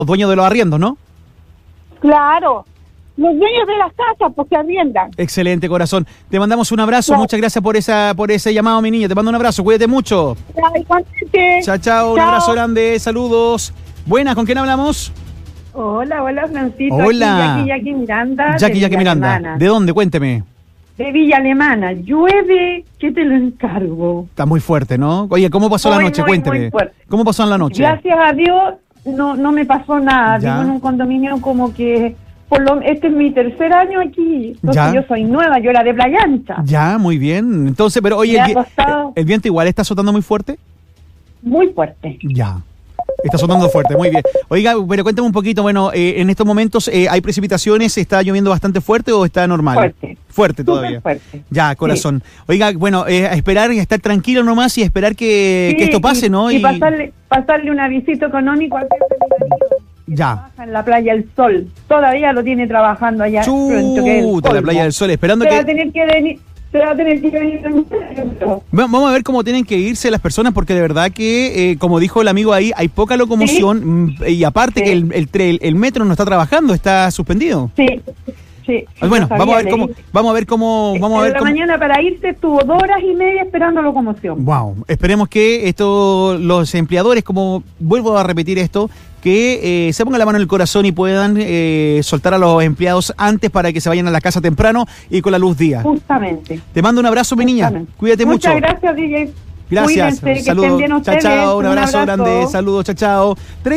dueños de los arriendos, ¿no? Claro, los dueños de las casas pues se arriendan. Excelente, corazón. Te mandamos un abrazo, muchas gracias por ese llamado, mi niña. Te mando un abrazo, cuídate mucho. Chao, chao, un abrazo grande, saludos. Buenas, ¿con quién hablamos? Hola, Francito. Hola. Aquí, Jackie Miranda. Jackie Miranda. ¿De dónde? Cuénteme. De Villa Alemana. Llueve, ¿qué te lo encargo? Está muy fuerte, ¿no? Oye, ¿cómo pasó la noche? Cuénteme. Muy fuerte. ¿Cómo pasó en la noche? Gracias a Dios no me pasó nada. Vivo en un condominio como que... este es mi tercer año aquí. Entonces yo soy nueva, yo era de Playa Ancha. Ya, muy bien. Entonces, pero oye, ¿el viento igual está azotando muy fuerte? Muy fuerte. Ya. Está sonando fuerte, muy bien. Oiga, pero cuéntame un poquito, bueno, en estos momentos hay precipitaciones, ¿está lloviendo bastante fuerte o está normal? Fuerte. Fuerte todavía. Fuerte. Ya, corazón. Sí. Oiga, bueno, a esperar y a estar tranquilo nomás y esperar que esto pase, ¿no? Y pasarle un avisito económico al jefe de marido. Ya. Trabaja en la Playa del Sol. Todavía lo tiene trabajando allá. Chuta, la Playa del Sol, esperando que... Va a tener que venir. Se va a tener que venir. Vamos a ver cómo tienen que irse las personas, porque de verdad que, como dijo el amigo ahí, hay poca locomoción, y aparte que el metro no está trabajando, está suspendido. Sí. Bueno, vamos a ver cómo. La mañana para irse estuvo 2 horas y media esperando locomoción. Wow, esperemos que los empleadores, como vuelvo a repetir esto, que se pongan la mano en el corazón y puedan soltar a los empleados antes para que se vayan a la casa temprano y con la luz día. Justamente. Te mando un abrazo, mi niña. Cuídate mucho. Muchas gracias, DJ. Gracias, cuídense, saludos, chao, un abrazo grande, saludos, chao.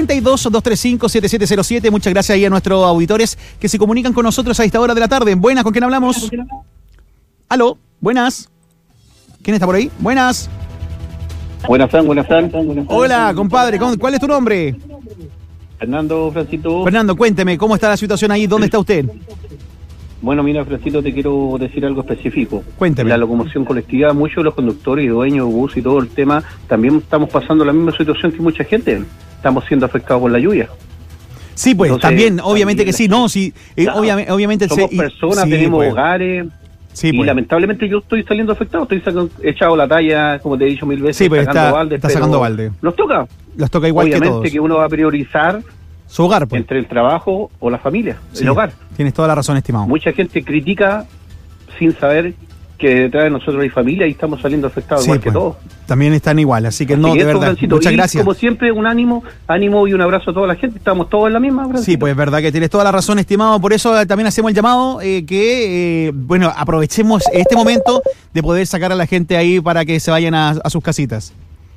32-235-7707, muchas gracias ahí a nuestros auditores que se comunican con nosotros a esta hora de la tarde. Buenas, ¿con quién hablamos? Aló, buenas. ¿Quién está por ahí? Buenas. Buenas. Hola, compadre, ¿cuál es tu nombre? Fernando, Francito. Fernando, cuénteme, ¿cómo está la situación ahí? ¿Dónde está usted? Bueno, mira, Francito, te quiero decir algo específico. Cuénteme. En la locomoción colectiva, muchos de los conductores y dueños de bus y todo el tema, también estamos pasando la misma situación que mucha gente. Estamos siendo afectados por la lluvia. Sí, pues, entonces, también, obviamente que sí, ¿no? Sí, claro, obviamente somos personas, tenemos pues hogares. Sí, y lamentablemente yo estoy saliendo afectado, he echado la talla, como te he dicho 1000 veces, sí, pues está sacando balde. Nos toca igual obviamente que todos. Que uno va a priorizar su hogar, pues, entre el trabajo o la familia, sí, el hogar. Tienes toda la razón, estimado. Mucha gente critica sin saber que detrás de nosotros hay familia y estamos saliendo afectados, sí, igual que todos. También están igual, así que no, de verdad, Francito, muchas gracias. Como siempre, un ánimo y un abrazo a toda la gente, estamos todos en la misma, Francito. Sí, pues es verdad que tienes toda la razón, estimado, por eso también hacemos el llamado, bueno, aprovechemos este momento de poder sacar a la gente ahí para que se vayan a sus casitas.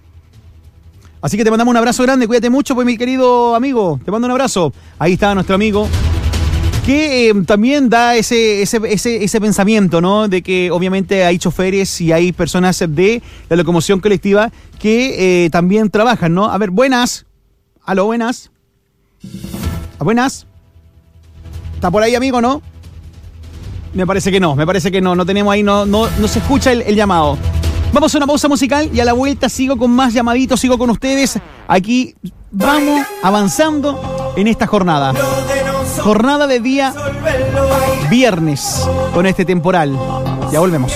Así que te mandamos un abrazo grande, cuídate mucho, pues mi querido amigo, te mando un abrazo. Ahí está nuestro amigo, que también da ese pensamiento, ¿no? De que obviamente hay choferes y hay personas de la locomoción colectiva que también trabajan, ¿no? A ver, buenas. Aló, buenas. Buenas. ¿Está por ahí, amigo, no? Me parece que no, no tenemos ahí, no se escucha el llamado. Vamos a una pausa musical y a la vuelta sigo con más llamaditos, sigo con ustedes. Aquí vamos avanzando en esta jornada. Jornada de día viernes con este temporal. Ya volvemos.